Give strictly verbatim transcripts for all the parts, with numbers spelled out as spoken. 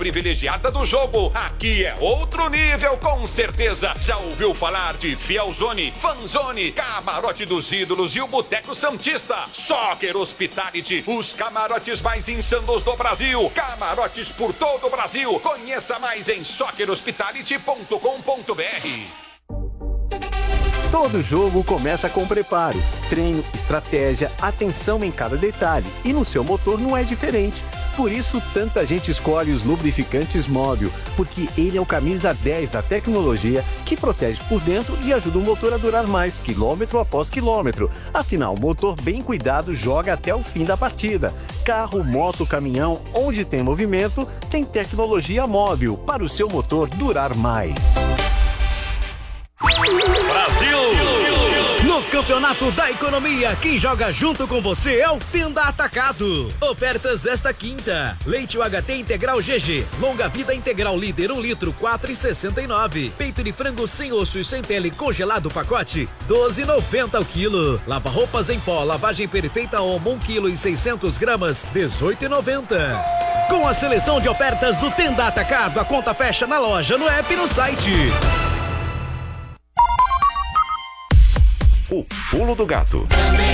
privilegiada do jogo. Aqui é outro nível, com certeza. Já ouviu falar de Fielzone, Fanzone, Camarote dos Ídolos e o Boteco Santista? Soccer Hospitality, os camarotes mais insanos do Brasil. Camarotes por todo o Brasil. Conheça mais em soccer hospitality ponto com ponto b r. Todo jogo começa com preparo, treino, estratégia, atenção em cada detalhe. E no seu motor não é diferente. Por isso, tanta gente escolhe os lubrificantes Móbil, porque ele é o camisa dez da tecnologia que protege por dentro e ajuda o motor a durar mais, quilômetro após quilômetro. Afinal, o motor bem cuidado joga até o fim da partida. Carro, moto, caminhão, onde tem movimento, tem tecnologia Móbil para o seu motor durar mais. Brasil! No Campeonato da Economia, quem joga junto com você é o Tenda Atacado. Ofertas desta quinta: leite U H T integral G G, longa vida integral líder um litro, quatro reais e sessenta e nove centavos. Peito de frango sem osso e sem pele congelado pacote, doze reais e noventa centavos o quilo. Lava roupas em pó, lavagem perfeita Omo um quilo e seiscentos gramas, dezoito reais e noventa centavos. Com a seleção de ofertas do Tenda Atacado, a conta fecha na loja, no app e no site. O Pulo do Gato.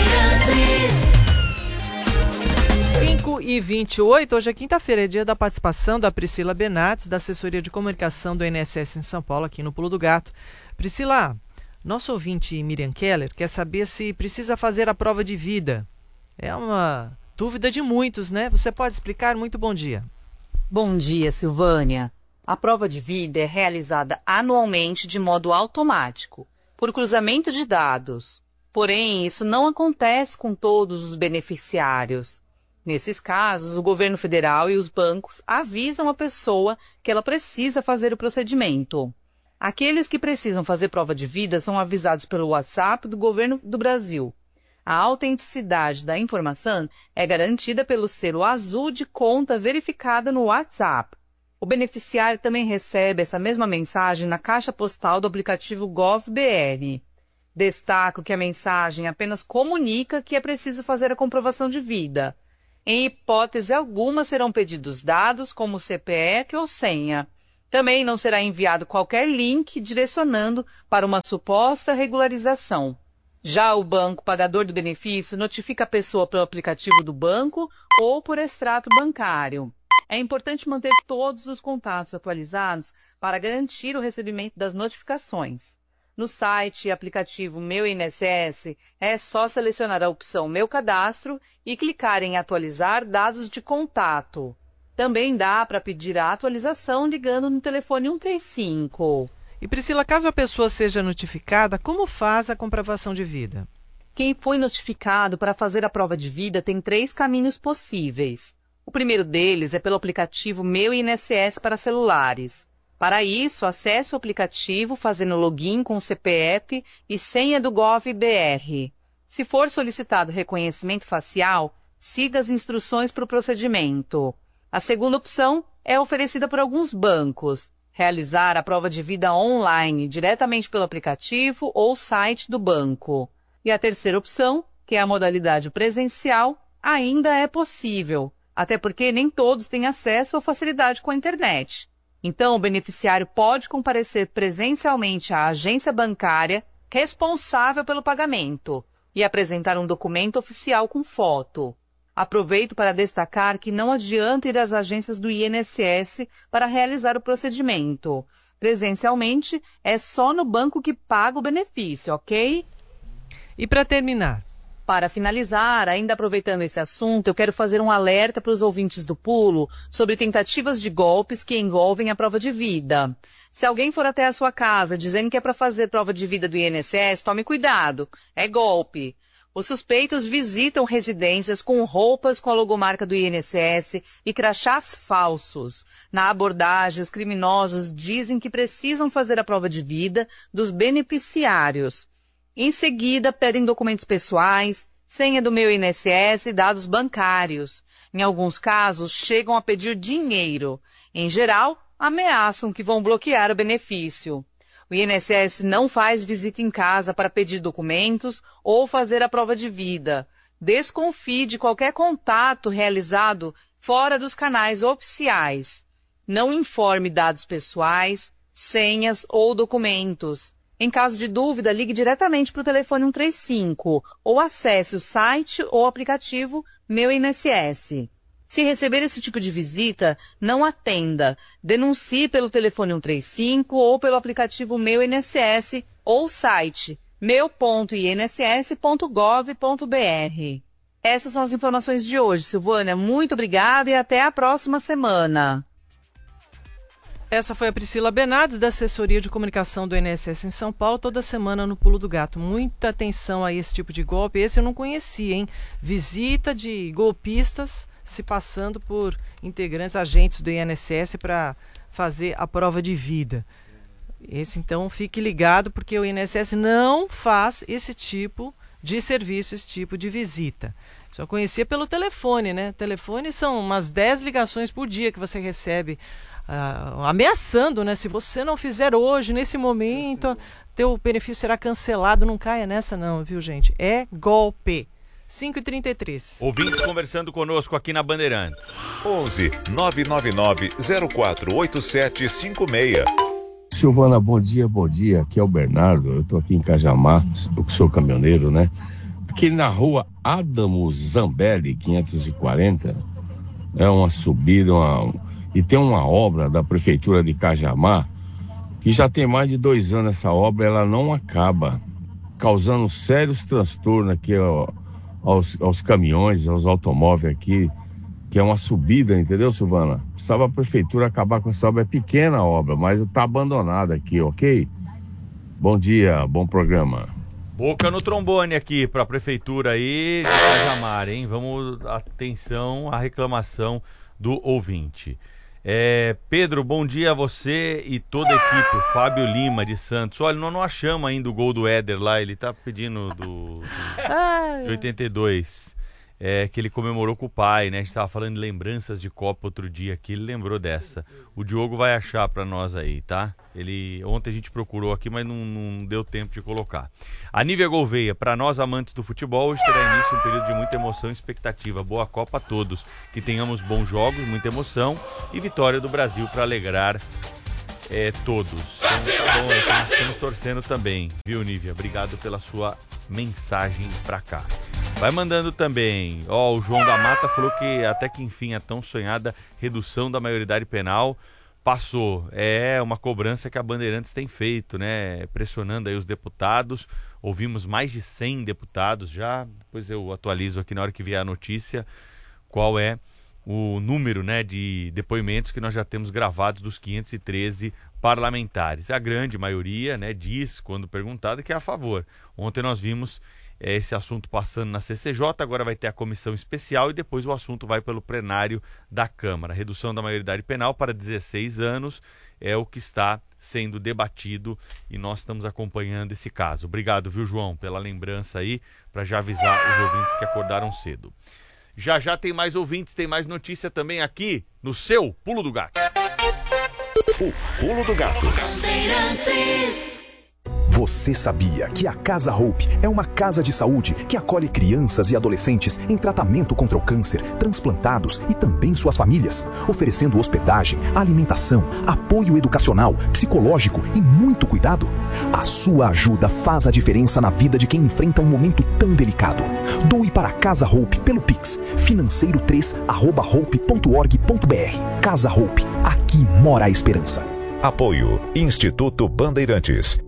cinco e vinte e oito, hoje é quinta-feira, é dia da participação da Priscila Bernardes, da Assessoria de Comunicação do I N S S em São Paulo, aqui no Pulo do Gato. Priscila, nosso ouvinte Miriam Keller quer saber se precisa fazer a prova de vida. É uma dúvida de muitos, né? Você pode explicar? Muito bom dia. Bom dia, Silvânia. A prova de vida é realizada anualmente de modo automático, por cruzamento de dados. Porém, isso não acontece com todos os beneficiários. Nesses casos, o governo federal e os bancos avisam a pessoa que ela precisa fazer o procedimento. Aqueles que precisam fazer prova de vida são avisados pelo WhatsApp do governo do Brasil. A autenticidade da informação é garantida pelo selo azul de conta verificada no WhatsApp. O beneficiário também recebe essa mesma mensagem na caixa postal do aplicativo GovBR. Destaco que a mensagem apenas comunica que é preciso fazer a comprovação de vida. Em hipótese alguma serão pedidos dados como C P F ou senha. Também não será enviado qualquer link direcionando para uma suposta regularização. Já o banco pagador do benefício notifica a pessoa pelo aplicativo do banco ou por extrato bancário. É importante manter todos os contatos atualizados para garantir o recebimento das notificações. No site e aplicativo Meu I N S S, é só selecionar a opção Meu Cadastro e clicar em Atualizar dados de contato. Também dá para pedir a atualização ligando no telefone um três cinco. E Priscila, caso a pessoa seja notificada, como faz a comprovação de vida? Quem foi notificado para fazer a prova de vida tem três caminhos possíveis. O primeiro deles é pelo aplicativo Meu I N S S para celulares. Para isso, acesse o aplicativo fazendo login com o C P F e senha do GovBR. Se for solicitado reconhecimento facial, siga as instruções para o procedimento. A segunda opção é oferecida por alguns bancos. Realizar a prova de vida online, diretamente pelo aplicativo ou site do banco. E a terceira opção, que é a modalidade presencial, ainda é possível, até porque nem todos têm acesso ou facilidade com a internet. Então, o beneficiário pode comparecer presencialmente à agência bancária responsável pelo pagamento e apresentar um documento oficial com foto. Aproveito para destacar que não adianta ir às agências do I N S S para realizar o procedimento. Presencialmente, é só no banco que paga o benefício, ok? E para terminar? Para finalizar, ainda aproveitando esse assunto, eu quero fazer um alerta para os ouvintes do Pulo sobre tentativas de golpes que envolvem a prova de vida. Se alguém for até a sua casa dizendo que é para fazer prova de vida do I N S S, tome cuidado, é golpe. Os suspeitos visitam residências com roupas com a logomarca do I N S S e crachás falsos. Na abordagem, os criminosos dizem que precisam fazer a prova de vida dos beneficiários. Em seguida, pedem documentos pessoais, senha do Meu I N S S e dados bancários. Em alguns casos, chegam a pedir dinheiro. Em geral, ameaçam que vão bloquear o benefício. O I N S S não faz visita em casa para pedir documentos ou fazer a prova de vida. Desconfie de qualquer contato realizado fora dos canais oficiais. Não informe dados pessoais, senhas ou documentos. Em caso de dúvida, ligue diretamente para o telefone um três cinco ou acesse o site ou aplicativo Meu I N S S. Se receber esse tipo de visita, não atenda. Denuncie pelo telefone um três cinco ou pelo aplicativo Meu I N S S ou site meu ponto i n s s ponto gov ponto b r. Essas são as informações de hoje, Silvânia. Muito obrigada e até a próxima semana. Essa foi a Priscila Bernardes, da Assessoria de Comunicação do I N S S em São Paulo, toda semana no Pulo do Gato. Muita atenção a esse tipo de golpe. Esse eu não conhecia, hein? Visita de golpistas se passando por integrantes, agentes do I N S S para fazer a prova de vida. Esse, então, fique ligado, porque o I N S S não faz esse tipo de serviço, esse tipo de visita. Só conhecia pelo telefone, né? Telefone são umas dez ligações por dia que você recebe, Uh, ameaçando, né? Se você não fizer hoje, nesse momento, teu benefício será cancelado. Não caia nessa não, viu, gente? É golpe. cinco e trinta e três. Ouvintes conversando conosco aqui na Bandeirantes. onze nove nove nove zero quatro oito sete cinco seis. Silvana, bom dia, bom dia. Aqui é o Bernardo, eu tô aqui em Cajamar, eu sou caminhoneiro, né? Aqui na rua Adamo Zambelli, quinhentos e quarenta, é uma subida, uma... E tem uma obra da Prefeitura de Cajamar, que já tem mais de dois anos essa obra, ela não acaba, causando sérios transtornos aqui ó, aos, aos caminhões, aos automóveis aqui, que é uma subida, entendeu, Silvana? Precisava a Prefeitura acabar com essa obra, é pequena a obra, mas está abandonada aqui, ok? Bom dia, bom programa. Boca no trombone aqui para a Prefeitura aí de Cajamar, hein? Vamos, atenção à reclamação do ouvinte. É, Pedro, bom dia a você e toda a equipe. O Fábio Lima de Santos. Olha, nós não achamos ainda o gol do Éder lá. Ele tá pedindo do, do de oitenta e dois, é, que ele comemorou com o pai, né? A gente tava falando de lembranças de Copa outro dia aqui. Ele lembrou dessa. O Diogo vai achar para nós aí, tá? Ele, ontem a gente procurou aqui, mas não, não deu tempo de colocar. A Nívia Gouveia, para nós amantes do futebol, hoje terá início um período de muita emoção e expectativa. Boa Copa a todos. Que tenhamos bons jogos, muita emoção e vitória do Brasil para alegrar é, todos. Brasil, então, tá bom, Brasil, Brasil. Estamos torcendo também, viu, Nívia? Obrigado pela sua mensagem para cá. Vai mandando também. Ó, o João da Mata falou que até que enfim a tão sonhada redução da maioridade penal passou. É uma cobrança que a Bandeirantes tem feito, né? Pressionando aí os deputados. Ouvimos mais de cem deputados já. Depois eu atualizo aqui na hora que vier a notícia qual é o número, né, de depoimentos que nós já temos gravados dos quinhentos e treze parlamentares. A grande maioria, né, diz, quando perguntado, que é a favor. Ontem nós vimos é, esse assunto passando na C C J, agora vai ter a comissão especial e depois o assunto vai pelo plenário da Câmara. A redução da maioridade penal para dezesseis anos é o que está sendo debatido e nós estamos acompanhando esse caso. Obrigado, viu, João, pela lembrança aí, para já avisar os ouvintes que acordaram cedo. Já já tem mais ouvintes, tem mais notícia também aqui no seu Pulo do Gato. O Pulo do Gato. Você sabia que a Casa Hope é uma casa de saúde que acolhe crianças e adolescentes em tratamento contra o câncer, transplantados e também suas famílias, oferecendo hospedagem, alimentação, apoio educacional, psicológico e muito cuidado? A sua ajuda faz a diferença na vida de quem enfrenta um momento tão delicado. Doe para a Casa Hope pelo Pix, financeiro três arroba hope ponto org ponto b r. Casa Hope, aqui mora a esperança. Apoio Instituto Bandeirantes.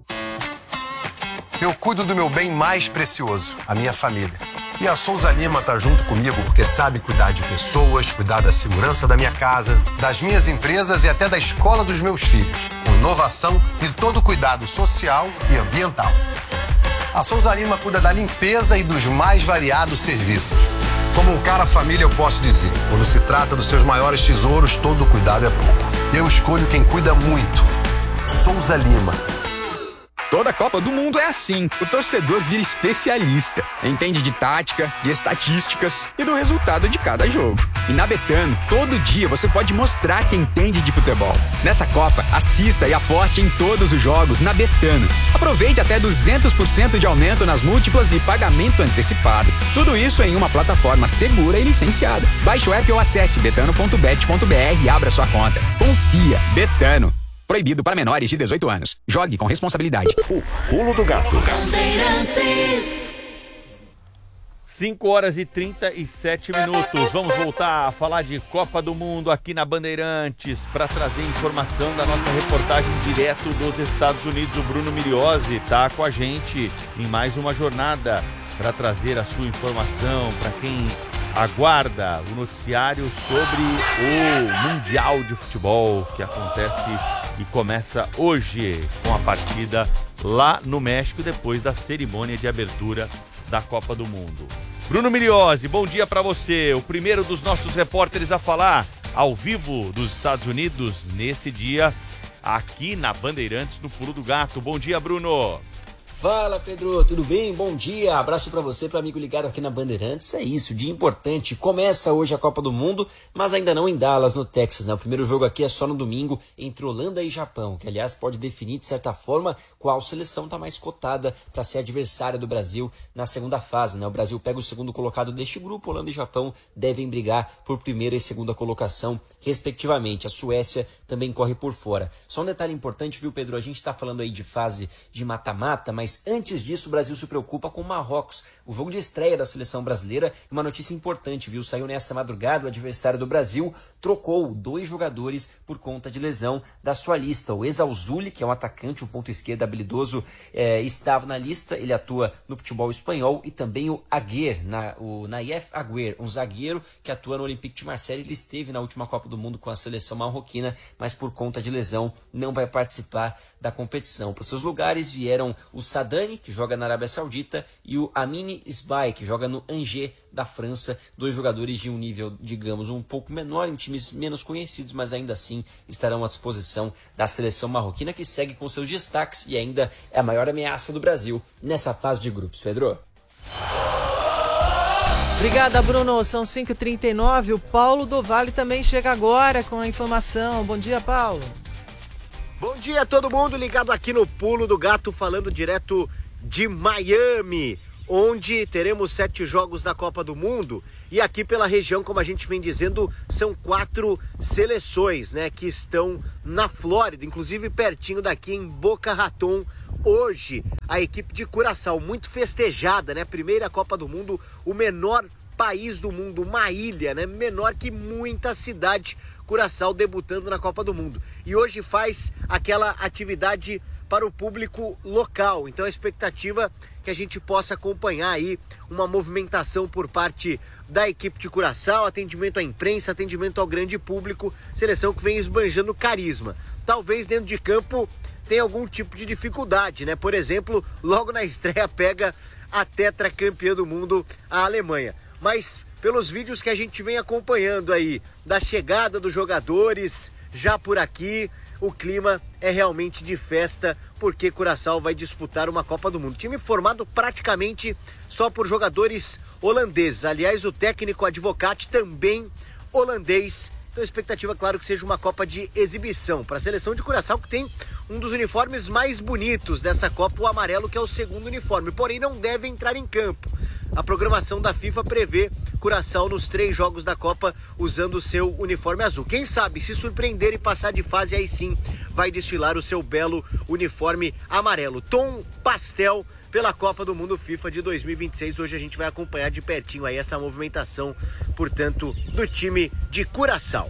Eu cuido do meu bem mais precioso, a minha família. E a Souza Lima tá junto comigo porque sabe cuidar de pessoas, cuidar da segurança da minha casa, das minhas empresas e até da escola dos meus filhos, com inovação e todo cuidado social e ambiental. A Souza Lima cuida da limpeza e dos mais variados serviços. Como um cara família eu posso dizer, quando se trata dos seus maiores tesouros, todo cuidado é pouco. Eu escolho quem cuida muito. Souza Lima. Toda a Copa do Mundo é assim. O torcedor vira especialista. Entende de tática, de estatísticas e do resultado de cada jogo. E na Betano, todo dia você pode mostrar que entende de futebol. Nessa Copa, assista e aposte em todos os jogos na Betano. Aproveite até duzentos por cento de aumento nas múltiplas e pagamento antecipado. Tudo isso em uma plataforma segura e licenciada. Baixe o app ou acesse betano ponto bet ponto b r e abra sua conta. Confia, Betano. Proibido para menores de dezoito anos. Jogue com responsabilidade. O Pulo do Gato. cinco horas e trinta e sete minutos. Vamos voltar a falar de Copa do Mundo aqui na Bandeirantes para trazer informação da nossa reportagem direto dos Estados Unidos. O Bruno Migliozzi está com a gente em mais uma jornada para trazer a sua informação para quem aguarda o noticiário sobre o Mundial de Futebol que acontece e começa hoje com a partida lá no México depois da cerimônia de abertura da Copa do Mundo. Bruno Migliozzi, bom dia para você, o primeiro dos nossos repórteres a falar ao vivo dos Estados Unidos nesse dia aqui na Bandeirantes no Pulo do Gato. Bom dia, Bruno. Fala, Pedro, tudo bem? Bom dia, abraço pra você, para amigo ligado aqui na Bandeirantes. É isso, dia importante, começa hoje a Copa do Mundo, mas ainda não em Dallas, no Texas, né? O primeiro jogo aqui é só no domingo, entre Holanda e Japão, que aliás pode definir de certa forma qual seleção tá mais cotada para ser adversária do Brasil na segunda fase, né? O Brasil pega o segundo colocado deste grupo, Holanda e Japão devem brigar por primeira e segunda colocação, respectivamente. A Suécia também corre por fora. Só um detalhe importante, viu, Pedro? A gente tá falando aí de fase de mata-mata, mas antes disso, o Brasil se preocupa com o Marrocos, o jogo de estreia da seleção brasileira. Uma notícia importante, viu? Saiu nessa madrugada, o adversário do Brasil trocou dois jogadores por conta de lesão da sua lista. O Ezalzouli, que é um atacante, um ponto esquerdo habilidoso, é, estava na lista, ele atua no futebol espanhol, e também o Aguer, na, o Nayef Aguer, um zagueiro que atua no Olympique de Marseille. Ele esteve na última Copa do Mundo com a seleção marroquina, mas por conta de lesão não vai participar da competição. Para os seus lugares vieram o Sadani, que joga na Arábia Saudita, e o Amine Sbai, que joga no Angers da França, dois jogadores de um nível, digamos, um pouco menor, em times menos conhecidos, mas ainda assim estarão à disposição da seleção marroquina, que segue com seus destaques e ainda é a maior ameaça do Brasil nessa fase de grupos. Pedro? Obrigada, Bruno. São cinco e trinta e nove. O Paulo do Vale também chega agora com a informação. Bom dia, Paulo. Bom dia a todo mundo ligado aqui no Pulo do Gato, falando direto de Miami, onde teremos sete jogos da Copa do Mundo. E aqui pela região, como a gente vem dizendo, são quatro seleções, né, que estão na Flórida, inclusive pertinho daqui em Boca Raton. Hoje, a equipe de Curaçao, muito festejada, né? Primeira Copa do Mundo, o menor país do mundo, uma ilha, né? Menor que muita cidade. Curaçao debutando na Copa do Mundo. E hoje faz aquela atividade para o público local. Então a expectativa é que a gente possa acompanhar aí uma movimentação por parte da equipe de Curaçao, atendimento à imprensa, atendimento ao grande público, seleção que vem esbanjando carisma. Talvez dentro de campo tenha algum tipo de dificuldade, né? Por exemplo, logo na estreia pega a tetracampeã do mundo, a Alemanha. Mas pelos vídeos que a gente vem acompanhando aí, da chegada dos jogadores já por aqui, o clima é realmente de festa, porque Curaçao vai disputar uma Copa do Mundo. Time formado praticamente só por jogadores holandeses. Aliás, o técnico Advocati também holandês. Então a expectativa, claro, que seja uma Copa de exibição para a seleção de Curaçao, que tem um dos uniformes mais bonitos dessa Copa, o amarelo, que é o segundo uniforme, porém não deve entrar em campo. A programação da FIFA prevê Curaçao nos três jogos da Copa usando o seu uniforme azul. Quem sabe, se surpreender e passar de fase, aí sim vai desfilar o seu belo uniforme amarelo. Tom pastel pela Copa do Mundo FIFA de dois mil e vinte e seis. Hoje a gente vai acompanhar de pertinho aí essa movimentação, portanto, do time de Curaçao.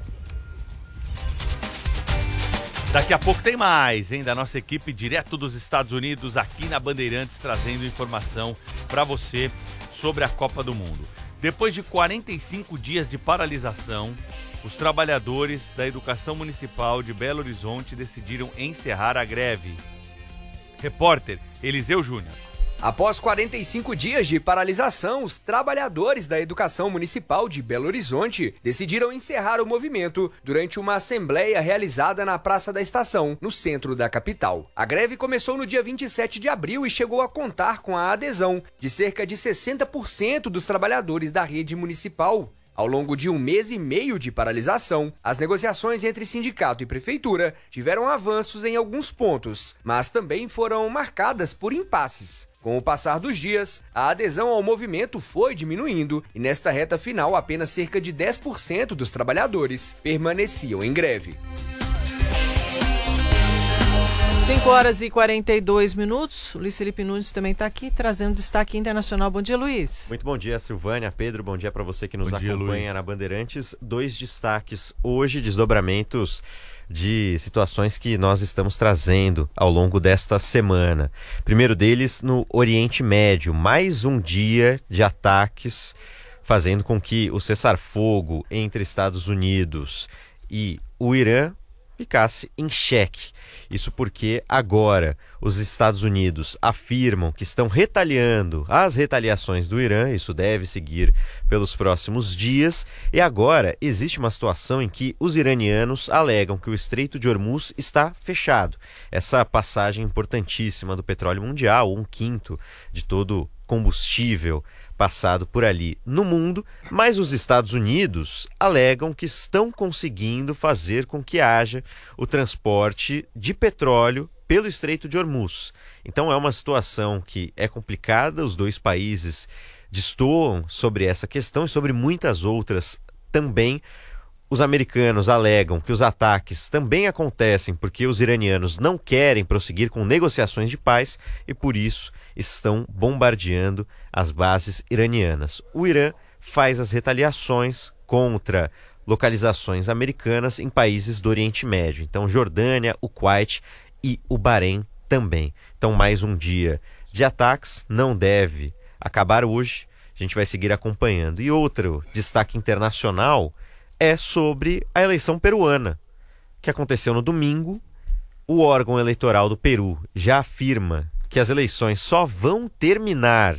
Daqui a pouco tem mais, hein, da nossa equipe direto dos Estados Unidos aqui na Bandeirantes, trazendo informação para você sobre a Copa do Mundo. Depois de quarenta e cinco dias de paralisação, os trabalhadores da Educação Municipal de Belo Horizonte decidiram encerrar a greve. Repórter Eliseu Júnior. Após quarenta e cinco dias de paralisação, os trabalhadores da educação municipal de Belo Horizonte decidiram encerrar o movimento durante uma assembleia realizada na Praça da Estação, no centro da capital. A greve começou no dia vinte e sete de abril e chegou a contar com a adesão de cerca de sessenta por cento dos trabalhadores da rede municipal. Ao longo de um mês e meio de paralisação, as negociações entre sindicato e prefeitura tiveram avanços em alguns pontos, mas também foram marcadas por impasses. Com o passar dos dias, a adesão ao movimento foi diminuindo e nesta reta final apenas cerca de dez por cento dos trabalhadores permaneciam em greve. cinco horas e quarenta e dois minutos. O Luiz Felipe Nunes também está aqui trazendo destaque internacional. Bom dia, Luiz. Muito bom dia, Silvânia, Pedro. Bom dia para você que nos bom acompanha dia, na Bandeirantes. Dois destaques hoje, desdobramentos de situações que nós estamos trazendo ao longo desta semana. Primeiro deles, no Oriente Médio, mais um dia de ataques, fazendo com que o cessar-fogo entre Estados Unidos e o Irã ficasse em xeque. Isso porque agora os Estados Unidos afirmam que estão retaliando as retaliações do Irã, isso deve seguir pelos próximos dias, e agora existe uma situação em que os iranianos alegam que o Estreito de Hormuz está fechado. Essa passagem importantíssima do petróleo mundial, um quinto de todo combustível passado por ali no mundo, mas os Estados Unidos alegam que estão conseguindo fazer com que haja o transporte de petróleo pelo Estreito de Hormuz. Então é uma situação que é complicada, os dois países destoam sobre essa questão e sobre muitas outras também. Os americanos alegam que os ataques também acontecem porque os iranianos não querem prosseguir com negociações de paz e por isso estão bombardeando as bases iranianas. O Irã faz as retaliações contra localizações americanas em países do Oriente Médio. Então, Jordânia, o Kuwait e o Bahrein também. Então, mais um dia de ataques, não deve acabar hoje. A gente vai seguir acompanhando. E outro destaque internacional é sobre a eleição peruana, que aconteceu no domingo. O órgão eleitoral do Peru já afirma que as eleições só vão terminar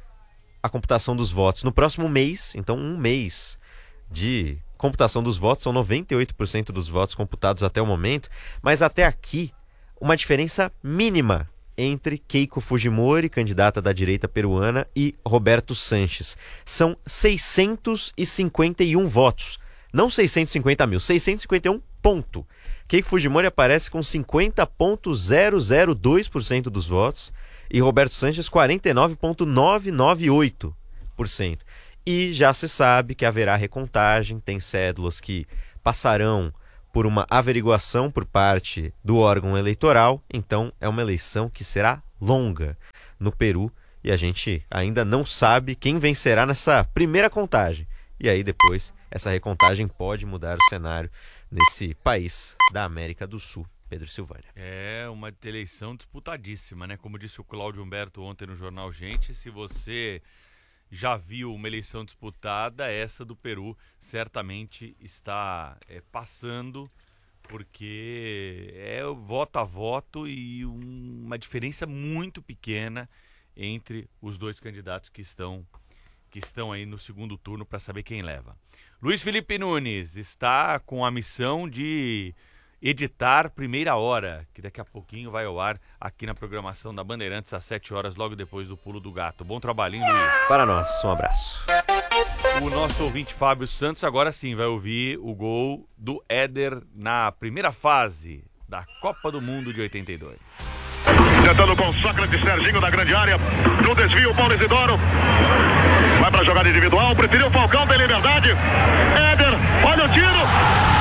a computação dos votos no próximo mês. Então, um mês de computação dos votos, são noventa e oito por cento dos votos computados até o momento, mas até aqui uma diferença mínima entre Keiko Fujimori, candidata da direita peruana, e Roberto Sanches. São seiscentos e cinquenta e um votos. Não seiscentos e cinquenta mil, seiscentos e cinquenta e um ponto. Keiko Fujimori aparece com cinquenta vírgula zero zero dois por cento dos votos e Roberto Sanches quarenta e nove vírgula novecentos e noventa e oito por cento. E já se sabe que haverá recontagem, tem cédulas que passarão por uma averiguação por parte do órgão eleitoral, então é uma eleição que será longa no Peru e a gente ainda não sabe quem vencerá nessa primeira contagem. E aí depois essa recontagem pode mudar o cenário nesse país da América do Sul. Pedro Silvânia. É uma eleição disputadíssima, né? Como disse o Cláudio Humberto ontem no Jornal Gente, se você já viu uma eleição disputada, essa do Peru certamente está é, passando, porque é voto a voto e um, uma diferença muito pequena entre os dois candidatos que estão que estão aí no segundo turno para saber quem leva. Luiz Felipe Nunes está com a missão de editar Primeira Hora, que daqui a pouquinho vai ao ar aqui na programação da Bandeirantes às sete horas, logo depois do Pulo do Gato. Bom trabalhinho, Luiz. Para nós, um abraço. O nosso ouvinte Fábio Santos agora sim vai ouvir o gol do Éder na primeira fase da Copa do Mundo de oitenta e dois. Tentando com Sócrates, Serginho na grande área. No desvio, Paulo Isidoro. Vai para a jogada individual. Preferiu o Falcão, tem liberdade. Éder, olha o tiro.